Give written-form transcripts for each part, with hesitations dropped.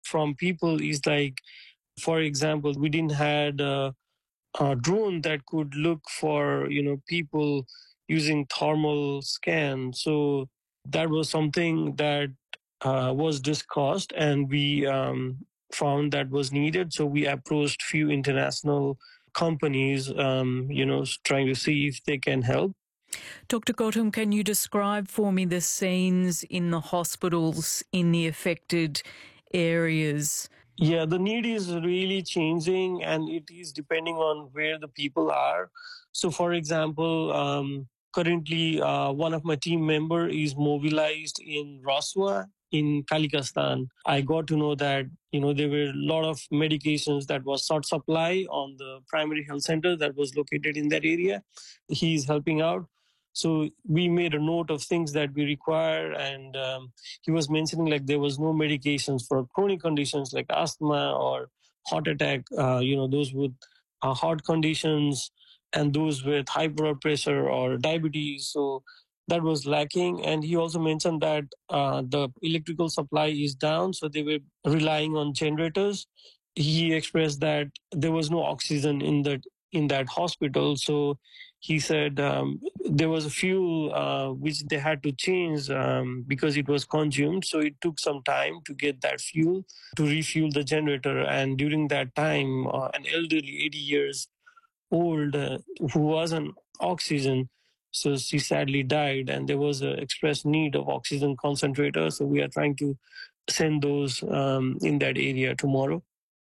from people is like, for example, we didn't had a drone that could look for, people using thermal scan. So that was something that was discussed, and we found that was needed. So we approached few international companies, trying to see if they can help. Dr. Gautam, can you describe for me the scenes in the hospitals in the affected areas? Yeah, the need is really changing, and it is depending on where the people are. So, for example, currently one of my team member is mobilized in Raswa in Kalikastan. I got to know that there were a lot of medications that was short supply on the primary health center that was located in that area. He is helping out. So we made a note of things that we require, and he was mentioning like there was no medications for chronic conditions like asthma or heart attack, those with heart conditions, and those with high blood pressure or diabetes. So that was lacking. And he also mentioned that the electrical supply is down, so they were relying on generators. He expressed that there was no oxygen in that hospital. So he said there was a fuel which they had to change because it was consumed. So it took some time to get that fuel to refuel the generator. And during that time, an elderly, 80 years old, who was on oxygen, so she sadly died. And there was an express need of oxygen concentrator. So we are trying to send those in that area tomorrow.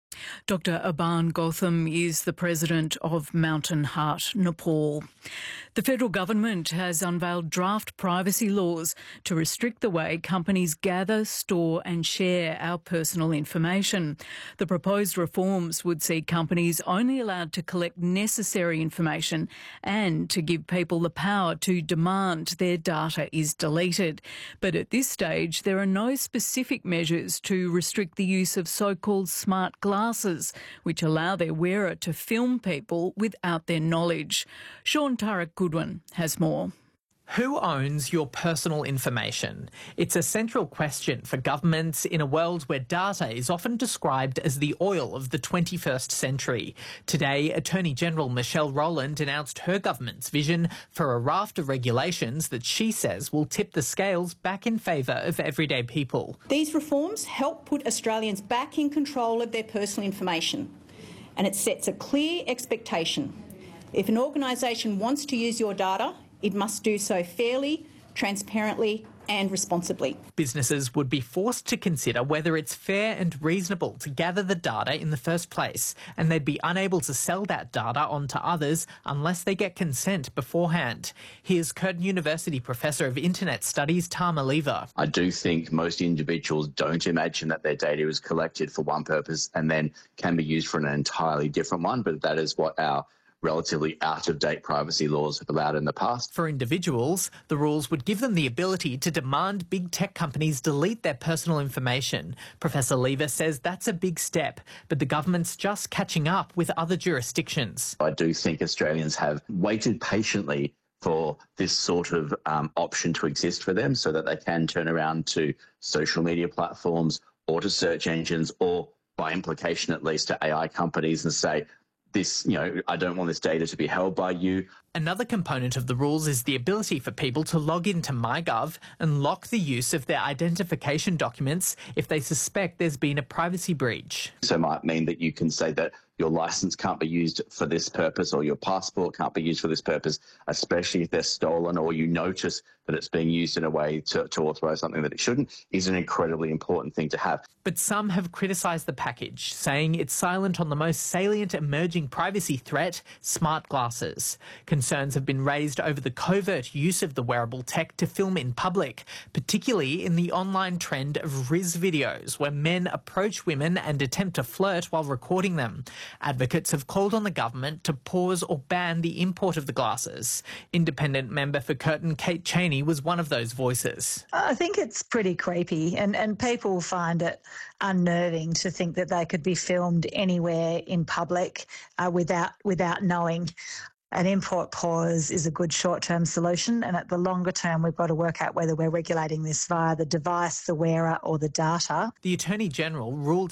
Dr. Aban Gautam is the president of Mountain Heart Nepal. The federal government has unveiled draft privacy laws to restrict the way companies gather, store and share our personal information. The proposed reforms would see companies only allowed to collect necessary information and to give people the power to demand their data is deleted. But at this stage, there are no specific measures to restrict the use of so-called smart glasses, which allow their wearer to film people without their knowledge. Sean Tarek Goodwin has more. Who owns your personal information? It's a central question for governments in a world where data is often described as the oil of the 21st century. Today, Attorney General Michelle Rowland announced her government's vision for a raft of regulations that she says will tip the scales back in favour of everyday people. These reforms help put Australians back in control of their personal information, and it sets a clear expectation. If an organisation wants to use your data, it must do so fairly, transparently and responsibly. Businesses would be forced to consider whether it's fair and reasonable to gather the data in the first place, and they'd be unable to sell that data on to others unless they get consent beforehand. Here's Curtin University Professor of Internet Studies, Tama Lever. I do think most individuals don't imagine that their data is collected for one purpose and then can be used for an entirely different one, but that is what our relatively out-of-date privacy laws have allowed in the past. For individuals, the rules would give them the ability to demand big tech companies delete their personal information. Professor Lever says that's a big step, but the government's just catching up with other jurisdictions. I do think Australians have waited patiently for this sort of option to exist for them so that they can turn around to social media platforms or to search engines or, by implication at least, to AI companies and say, I don't want this data to be held by you. Another component of the rules is the ability for people to log into MyGov and lock the use of their identification documents if they suspect there's been a privacy breach. So it might mean that you can say that your licence can't be used for this purpose or your passport can't be used for this purpose, especially if they're stolen or you notice that it's being used in a way to authorise something that it shouldn't, is an incredibly important thing to have. But some have criticised the package, saying it's silent on the most salient emerging privacy threat, smart glasses. Concerns have been raised over the covert use of the wearable tech to film in public, particularly in the online trend of Riz videos, where men approach women and attempt to flirt while recording them. Advocates have called on the government to pause or ban the import of the glasses. Independent member for Curtin, Kate Cheney, was one of those voices. I think it's pretty creepy and people find it unnerving to think that they could be filmed anywhere in public without knowing. An import pause is a good short-term solution, and at the longer term we've got to work out whether we're regulating this via the device, the wearer or the data. The Attorney General ruled